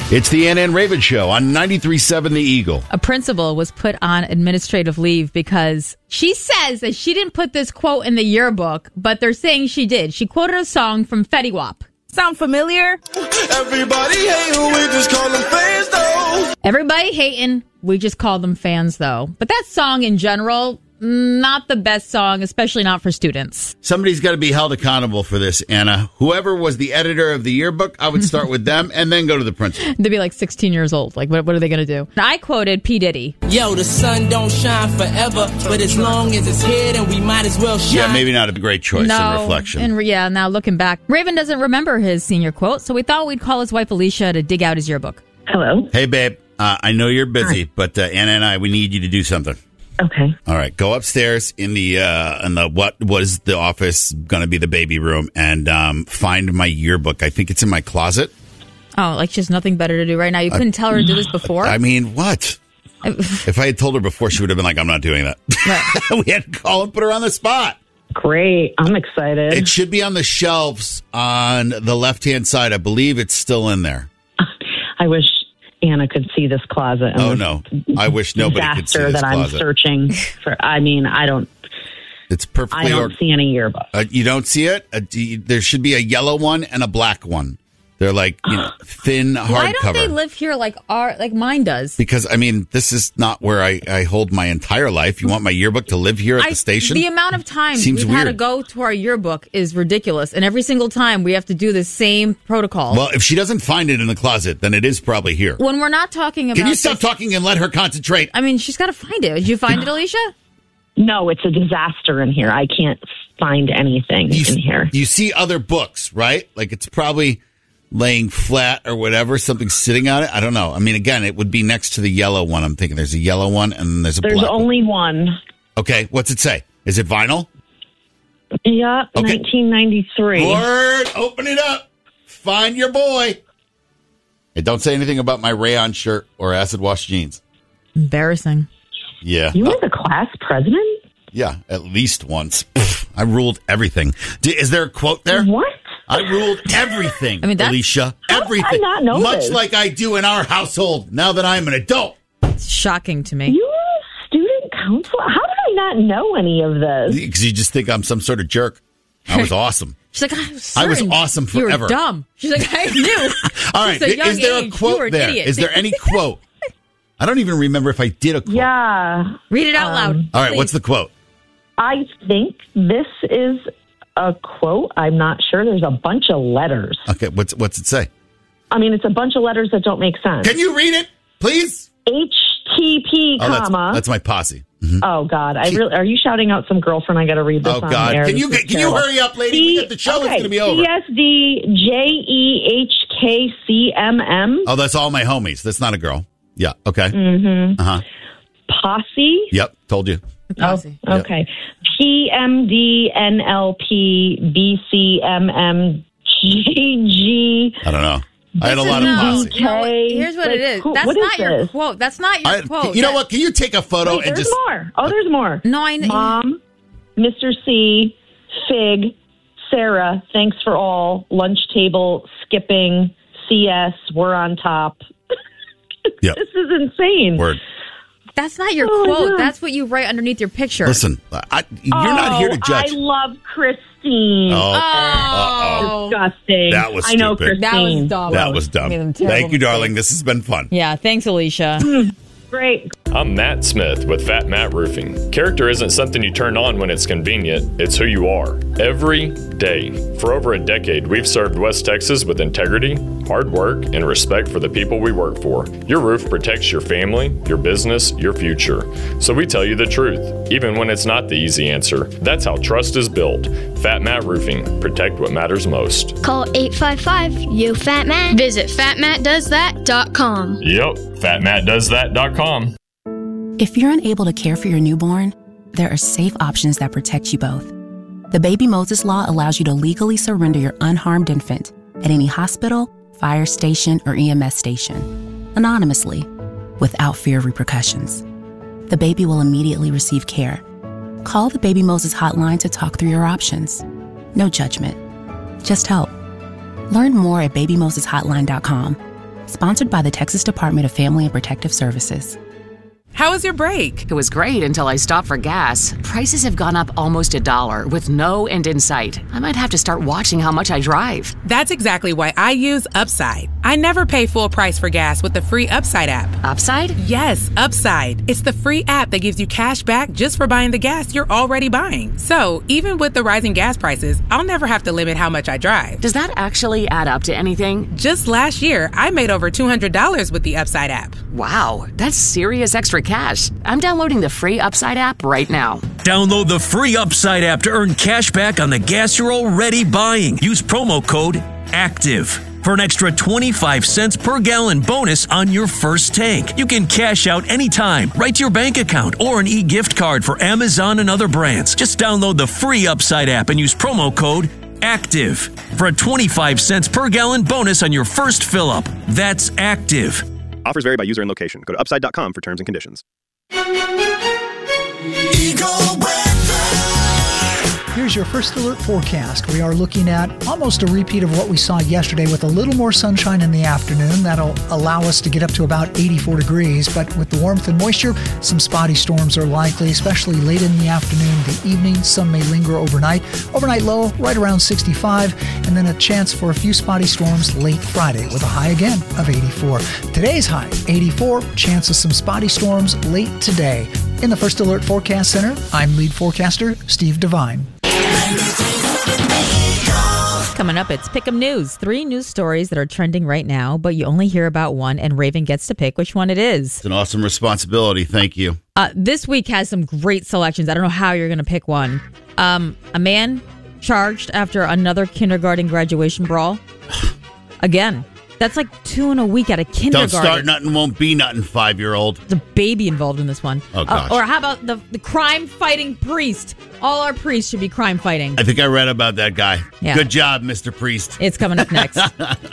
It's the Ann and Raven Show on 93.7 The Eagle. A principal was put on administrative leave because she says that she didn't put this quote in the yearbook, but they're saying she did. She quoted a song from Fetty Wap. Sound familiar? Everybody hating, we just call them fans, though. Everybody hating, we just call them fans, though. But that song in general, not the best song, especially not for students. Somebody's got to be held accountable for this, Anna. Whoever was the editor of the yearbook, I would start with them and then go to the principal. They'd be like 16 years old. Like, what are they going to do? I quoted P. Diddy. Yo, the sun don't shine forever, but as long as it's here, then we might as well shine. Yeah, maybe not a great choice in reflection. And now looking back, Raven doesn't remember his senior quote, so we thought we'd call his wife Alicia to dig out his yearbook. Hello. Hey, babe. I know you're busy, but Anna and I, we need you to do something. Okay. All right, go upstairs in the what was the office going to be the baby room and find my yearbook. I think it's in my closet. Oh, like she has nothing better to do right now. You couldn't tell her to do this before? I mean, what? If I had told her before, she would have been like, I'm not doing that. Right. We had to call and put her on the spot. Great. I'm excited. It should be on the shelves on the left-hand side. I believe it's still in there. I wish Anna could see this closet. And oh, no. I wish nobody could see this that closet. I'm searching for. I mean, I don't. It's perfectly. I don't see any yearbook. You don't see it? There should be a yellow one and a black one. They're like thin hardcover. Why don't they live here like mine does? Because, I mean, this is not where I hold my entire life. You want my yearbook to live here at the station? The amount of times we've had to go to our yearbook is ridiculous. And every single time we have to do the same protocol. Well, if she doesn't find it in the closet, then it is probably here. When we're not talking about... Can you stop talking and let her concentrate? I mean, she's got to find it. Did you find it, Alicia? No, it's a disaster in here. I can't find anything in here. You see other books, right? Like it's probably laying flat or whatever, something sitting on it. I don't know. I mean, again, it would be next to the yellow one. I'm thinking there's a yellow one and there's a black one. There's only one. Okay, what's it say? Is it vinyl? Yeah, okay. 1993. Word, open it up. Find your boy. Hey, don't say anything about my rayon shirt or acid wash jeans. Embarrassing. Yeah. You were the class president? Yeah, at least once. Pfft, I ruled everything. Is there a quote there? What? I ruled everything, I mean, Alicia. Everything. How did I not know Much this? like I do in our household now that I'm an adult. It's shocking to me. You were a student council? How did I not know any of this? Because you just think I'm some sort of jerk. I was awesome. She's like, I was awesome forever. You were dumb. She's like, I knew. All right, is there a quote there? Is there any quote? I don't even remember if I did a quote. Yeah. Read it out loud. All right, please. what's the quote? I think this is a quote. I'm not sure. There's a bunch of letters. Okay, what's it say? I mean, it's a bunch of letters that don't make sense. Can you read it, please? HTP, comma. That's my posse. Mm-hmm. Oh, God. Are you shouting out some girlfriend? I got to read this on God. air. Can you hurry up, lady? The show is going to be over. CSDJEHKCMM. Oh, that's all my homies. That's not a girl. Yeah, okay. Mm-hmm. Uh-huh. Posse. Yep, told you. Posse. Oh, okay. PMDNLPBCMMGG. I don't know. I had a lot of posse. You know, here's what it is. That's not your quote. That's not your quote. You know what? Can you take a photo and there's just... more. Oh, there's more. No, I know. Mom, Mr. C, Fig, Sarah, thanks for all, lunch table, skipping, CS, we're on top. Yep. This is insane. Word. That's not your quote. God. That's what you write underneath your picture. Listen, you're not here to judge. I love Christine. Oh. Disgusting. That was I know stupid. Christine. That was dumb. Thank you, darling. This has been fun. Yeah, thanks, Alicia. Great. I'm Matt Smith with Fat Matt Roofing. Character isn't something you turn on when it's convenient, it's who you are. Every day. For over a decade, we've served West Texas with integrity, hard work, and respect for the people we work for. Your roof protects your family, your business, your future. So we tell you the truth, even when it's not the easy answer. That's how trust is built. Fat Matt Roofing. Protect what matters most. Call 855-YO-FAT-MAT. Visit fatmattdoesthat.com. Yep, fatmattdoesthat.com. If you're unable to care for your newborn, there are safe options that protect you both. The Baby Moses Law allows you to legally surrender your unharmed infant at any hospital, fire station, or EMS station, anonymously, without fear of repercussions. The baby will immediately receive care. Call the Baby Moses hotline to talk through your options. No judgment, just help. Learn more at babymoseshotline.com Sponsored by the Texas Department of Family and Protective Services. How was your break? It was great until I stopped for gas. Prices have gone up almost $1 with no end in sight. I might have to start watching how much I drive. That's exactly why I use Upside. I never pay full price for gas with the free Upside app. Upside? Yes, Upside. It's the free app that gives you cash back just for buying the gas you're already buying. So even with the rising gas prices, I'll never have to limit how much I drive. Does that actually add up to anything? Just last year, I made over $200 with the Upside app. Wow, that's serious extra cash. I'm downloading the free Upside app right now. Download the free Upside app to earn cash back on the gas you're already buying. Use promo code ACTIVE for an extra 25 cents per gallon bonus on your first tank. You can cash out anytime, right to your bank account, or an e-gift card for Amazon and other brands. Just download the free Upside app and use promo code ACTIVE for a 25 cents per gallon bonus on your first fill-up. That's ACTIVE. Offers vary by user and location. Go to upside.com for terms and conditions. Eagle Weather. Here's your first alert forecast. We are looking at almost a repeat of what we saw yesterday with a little more sunshine in the afternoon. That'll allow us to get up to about 84 degrees. But with the warmth and moisture, some spotty storms are likely, especially late in the afternoon, the evening. Some may linger overnight. Overnight low right around 65, and then a chance for a few spotty storms late Friday with a high again of 84. Today's high, 84. Chance of some spotty storms late today. In the First Alert Forecast Center, I'm lead forecaster Steve Devine. Coming up, it's Pick'em News. 3 news stories that are trending right now, but you only hear about one, and Raven gets to pick which one it is. It's an awesome responsibility. Thank you. This week has some great selections. I don't know how you're going to pick one. A man charged after another kindergarten graduation brawl. Again. That's like 2 in a week at a kindergarten. Don't start nothing, won't be nothing, 5-year-old. There's a baby involved in this one. Oh, gosh. Or how about the crime-fighting priest? All our priests should be crime-fighting. I think I read about that guy. Yeah. Good job, Mr. Priest. It's coming up next.